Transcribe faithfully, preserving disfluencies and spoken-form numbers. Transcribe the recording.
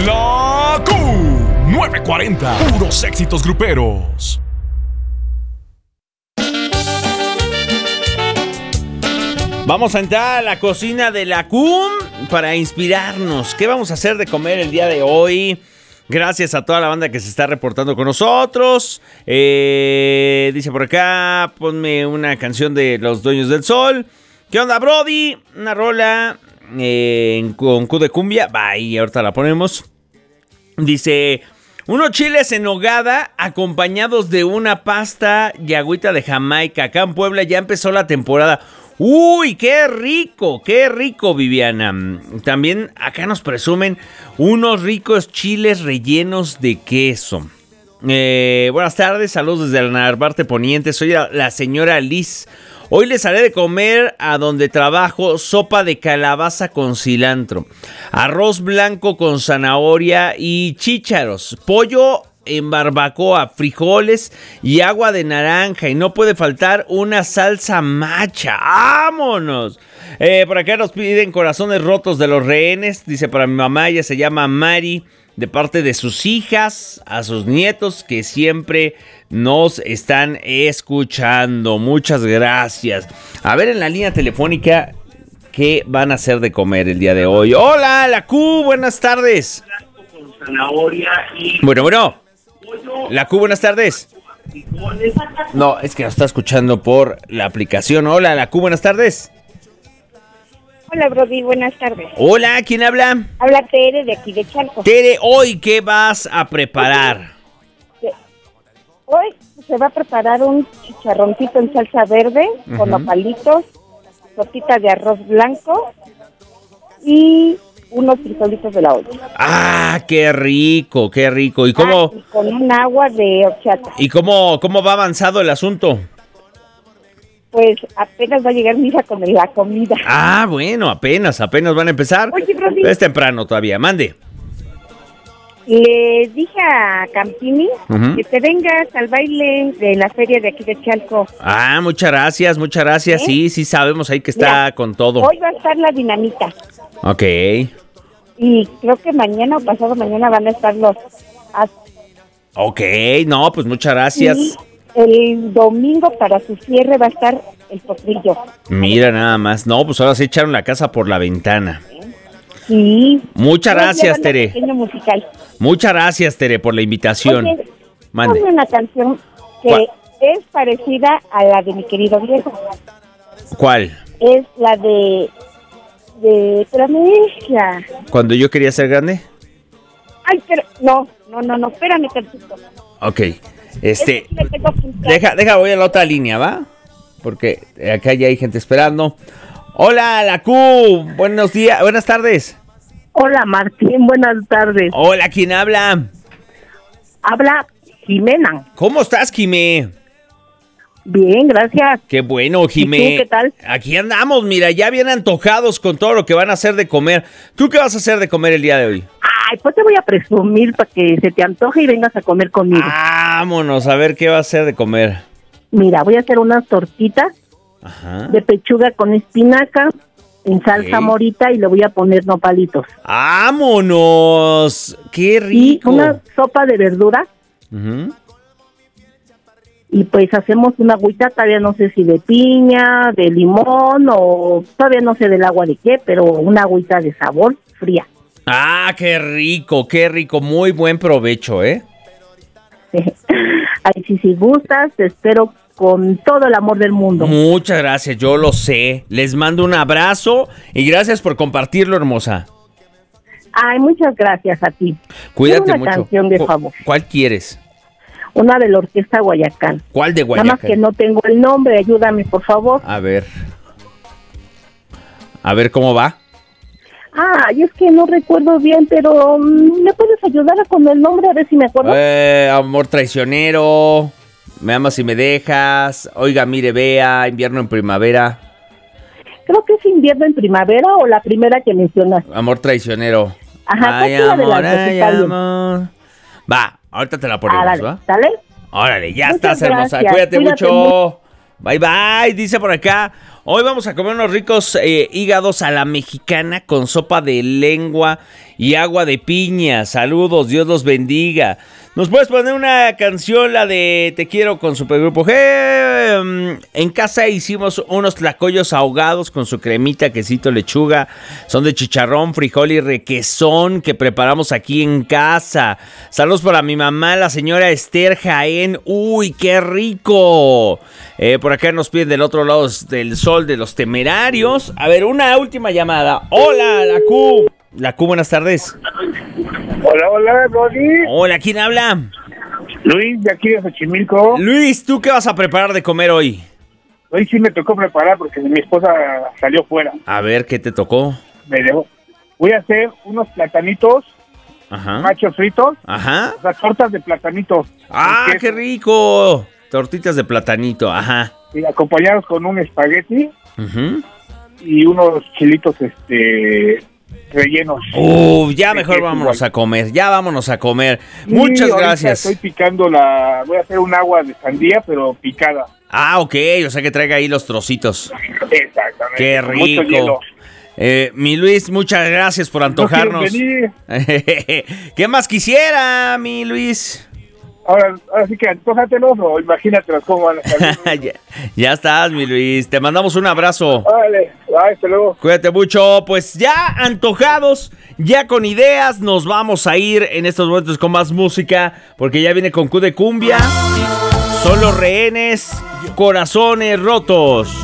La Q novecientos cuarenta, puros éxitos gruperos. Vamos a entrar a la cocina de la Q para inspirarnos. ¿Qué vamos a hacer de comer el día de hoy? Gracias a toda la banda que se está reportando con nosotros. Eh, dice por acá, ponme una canción de Los Dueños del Sol. ¿Qué onda, Brody? Una rola eh, con Q de cumbia. Bye, ahorita la ponemos. Dice, unos chiles en nogada acompañados de una pasta y agüita de Jamaica. Acá en Puebla ya empezó la temporada. ¡Uy, qué rico! ¡Qué rico, Viviana! También acá nos presumen unos ricos chiles rellenos de queso. Eh, buenas tardes, saludos desde el Narvarte Poniente. Soy la, la señora Liz. Hoy les haré de comer a donde trabajo sopa de calabaza con cilantro, arroz blanco con zanahoria y chícharos, pollo en barbacoa, frijoles y agua de naranja. Y no puede faltar una salsa macha. ¡Vámonos! Eh, por acá nos piden corazones rotos de los rehenes. Dice para mi mamá, ella se llama Mari, de parte de sus hijas, a sus nietos que siempre nos están escuchando. Muchas gracias. A ver en la línea telefónica, ¿qué van a hacer de comer el día de hoy? Hola, la Q, buenas tardes. Bueno, bueno. La Q, buenas tardes. No, es que nos está escuchando por la aplicación. Hola, la Q, buenas tardes. Hola, Brody, buenas tardes. Hola, ¿quién habla? Habla Tere de aquí de Chalco. Tere, ¿hoy qué vas a preparar? Hoy se va a preparar un chicharroncito en salsa verde, uh-huh, con nopalitos, tortita de arroz blanco y unos frijolitos de la olla. ¡Ah, qué rico, qué rico! ¿Y cómo? Ah, y con un agua de horchata. ¿Y cómo, cómo va avanzado el asunto? Pues apenas va a llegar mi hija con la comida. Ah, bueno, apenas, apenas van a empezar. Oye, Brody, es temprano todavía, mande. Le dije a Campini, uh-huh, que te vengas al baile de la feria de aquí de Chalco. Ah, muchas gracias, muchas gracias. ¿Eh? Sí, sí sabemos ahí que está. Mira, con todo. Hoy va a estar la dinamita. Ok. Y creo que mañana o pasado mañana van a estar los... Ok, no, pues muchas gracias. Y el domingo para su cierre va a estar el potrillo. Mira nada más. No, pues ahora sí echaron la casa por la ventana. Sí. Muchas gracias, Tere. Pequeño musical. Muchas gracias, Tere, por la invitación. Oye, mande. Ponme una canción que ¿cuál? Es parecida a la de mi querido viejo. ¿Cuál? Es la de... de Tramesia. ¿Cuando yo quería ser grande? Ay, pero... No, no, no, no, espérame tantito. Ok, este... Deja, deja, voy a la otra línea, ¿va? Porque acá ya hay gente esperando. Hola, la Q, buenos días, buenas tardes. Hola, Martín, buenas tardes. Hola, ¿quién habla? Habla Jimena. ¿Cómo estás, Jimé? Bien, gracias. Qué bueno, Jimé. ¿Y tú qué tal? Aquí andamos, mira, ya bien antojados con todo lo que van a hacer de comer. ¿Tú qué vas a hacer de comer el día de hoy? Ay, pues te voy a presumir para que se te antoje y vengas a comer conmigo. Vámonos, a ver qué va a hacer de comer. Mira, voy a hacer unas tortitas, ajá, de pechuga con espinaca, en salsa okay, morita, y le voy a poner nopalitos. ¡Vámonos! ¡Qué rico! Y una sopa de verdura. Uh-huh. Y pues hacemos una agüita, todavía no sé si de piña, de limón, o todavía no sé del agua de qué, pero una agüita de sabor fría. ¡Ah, qué rico, qué rico! Muy buen provecho, ¿eh? Ay, sí, si gustas, te espero con todo el amor del mundo. Muchas gracias, yo lo sé. Les mando un abrazo y gracias por compartirlo, hermosa. Ay, muchas gracias a ti. Cuídate una mucho. Una canción de favor. ¿Cuál quieres? Una de la Orquesta Guayacán. ¿Cuál de Guayacán? Nada más que no tengo el nombre, ayúdame, por favor. A ver. A ver cómo va. Ay, es que no recuerdo bien, pero ¿me puedes ayudar con el nombre? A ver si me acuerdo. Eh, amor traicionero, me amas y me dejas, oiga, mire, vea, invierno en primavera. Creo que es invierno en primavera o la primera que mencionaste. Amor traicionero. Ajá, ay, amor, de ay, amor. Va, ahorita te la ponemos, ah, dale, ¿va? ¿Dale? Órale, ya Muchas estás, hermosa. Gracias. Cuídate, Cuídate mucho. Bye, bye. Dice por acá, Hoy vamos a comer unos ricos eh, hígados a la mexicana con sopa de lengua y agua de piña. Saludos, Dios los bendiga. ¿Nos puedes poner una canción, la de Te Quiero con Supergrupo G? En casa hicimos unos tlacoyos ahogados con su cremita, quesito, lechuga. Son de chicharrón, frijol y requesón que preparamos aquí en casa. Saludos para mi mamá, la señora Esther Jaén. ¡Uy, qué rico! Eh, por acá nos piden del otro lado del sol de los Temerarios. A ver, una última llamada. Hola, la Q. La Q, buenas tardes. Hola, hola, Rodi. Hola, ¿quién habla? Luis, de aquí de Xochimilco. Luis, ¿tú qué vas a preparar de comer hoy? Hoy sí me tocó preparar porque mi esposa salió fuera. A ver, ¿qué te tocó? Me dejó. Voy a hacer unos platanitos, Ajá. machos fritos, Ajá. o sea, tortas de platanito. ¡Ah, con queso, qué rico! Tortitas de platanito, ajá. y acompañados con un espagueti Uh-huh. y unos chilitos, este, rellenos. Uh, ya De mejor queso vámonos igual. a comer, ya vámonos a comer. Y Muchas ahorita gracias. Estoy picando la... Voy a hacer un agua de sandía, pero picada. Ah, ok, o sea que traiga ahí los trocitos. Exactamente. Qué con mucho rico. hielo. Eh, mi Luis, muchas gracias por ¿No quieren antojarnos. venir? ¿Qué más quisiera, mi Luis? Ahora, ahora sí que antójatelos o imagínatelos cómo van a salir. ya, ya estás, mi Luis. Te mandamos un abrazo. Vale, bye, hasta luego. Cuídate mucho. Pues ya antojados, ya con ideas, nos vamos a ir en estos momentos con más música, porque ya viene con Q de Cumbia. Son los Rehenes, Corazones Rotos.